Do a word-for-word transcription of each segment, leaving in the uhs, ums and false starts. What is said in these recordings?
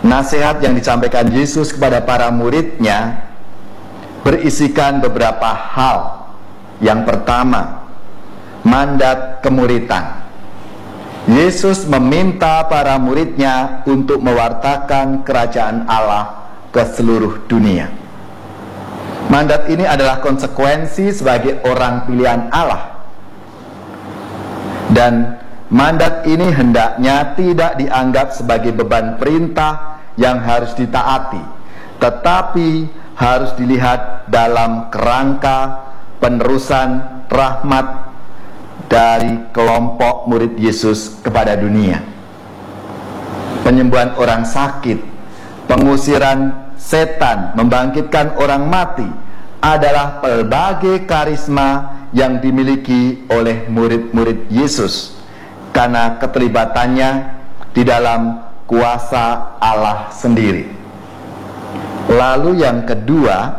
Nasihat yang disampaikan Yesus kepada para muridnya berisikan beberapa hal. Yang pertama, mandat kemuritan. Yesus meminta para muridnya untuk mewartakan kerajaan Allah ke seluruh dunia. Mandat ini adalah konsekuensi sebagai orang pilihan Allah. Dan mandat ini hendaknya tidak dianggap sebagai beban perintah yang harus ditaati, tetapi harus dilihat dalam kerangka penerusan rahmat dari kelompok murid Yesus kepada dunia. Penyembuhan orang sakit, pengusiran setan, membangkitkan orang mati adalah pelbagai karisma yang dimiliki oleh murid-murid Yesus karena keterlibatannya di dalam kuasa Allah sendiri. Lalu yang kedua,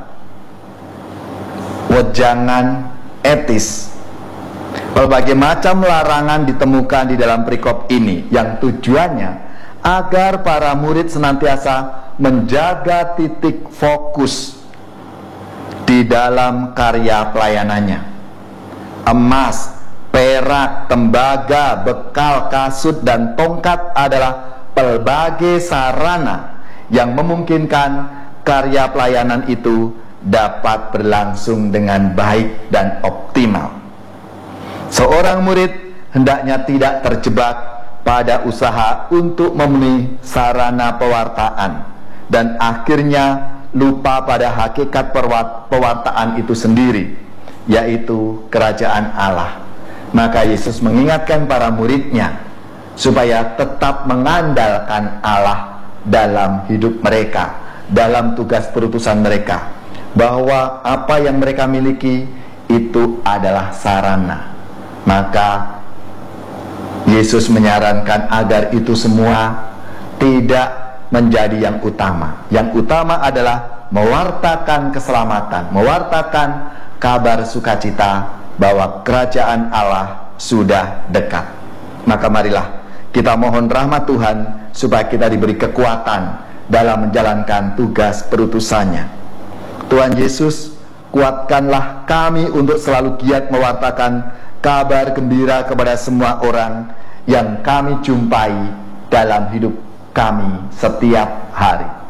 wejangan etis. Berbagai macam larangan ditemukan di dalam perikop ini yang tujuannya agar para murid senantiasa menjaga titik fokus di dalam karya pelayanannya. Emas, perak, tembaga, bekal, kasut, dan tongkat adalah pelbagai sarana yang memungkinkan karya pelayanan itu dapat berlangsung dengan baik dan optimal. Seorang murid hendaknya tidak terjebak pada usaha untuk memenuhi sarana pewartaan dan akhirnya lupa pada hakikat pewartaan itu sendiri, yaitu kerajaan Allah. Maka Yesus mengingatkan para muridnya supaya tetap mengandalkan Allah dalam hidup mereka, dalam tugas perutusan mereka, bahwa apa yang mereka miliki itu adalah sarana. Maka Yesus menyarankan agar itu semua tidak menjadi yang utama. Yang utama adalah mewartakan keselamatan, mewartakan kabar sukacita bahwa kerajaan Allah sudah dekat. Maka marilah kita mohon rahmat Tuhan supaya kita diberi kekuatan dalam menjalankan tugas perutusannya. Tuhan Yesus, kuatkanlah kami untuk selalu giat mewartakan kabar gembira kepada semua orang yang kami jumpai dalam hidup kami setiap hari.